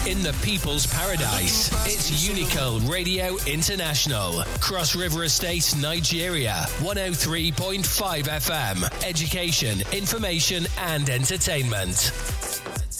in the People's Paradise. It's Unical Radio International. Cross River Estate, Nigeria. 103.5 FM. Education, information and entertainment.